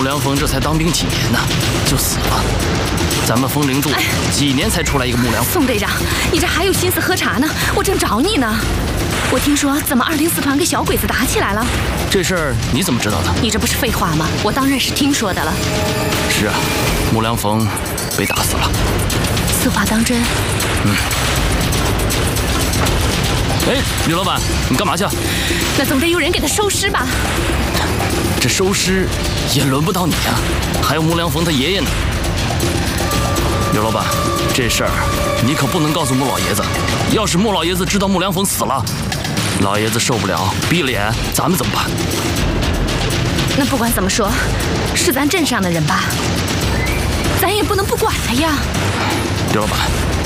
良逢这才当兵几年呢，就死了。咱们风铃柱几年才出来一个木良逢。 宋队长，你这还有心思喝茶呢？我正找你呢。我听说怎么204团跟小鬼子打起来了？ 这事儿你怎么知道的？ 你这不是废话吗？我当然是听说的了。 是啊，木良逢被打死了。 此话当真？ 哎，吕老板，你干嘛去？ 那总得有人给他收尸吧？ 这收尸也轮不到你呀，还有木良逢他爷爷呢。刘老板，这事儿你可不能告诉穆老爷子。要是穆老爷子知道木良逢死了，老爷子受不了，逼脸，咱们怎么办？ 那不管怎么说，是咱镇上的人吧，咱也不能不管他呀。 刘老板，